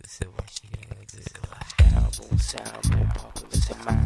said, what she got? Sound boom, popular in my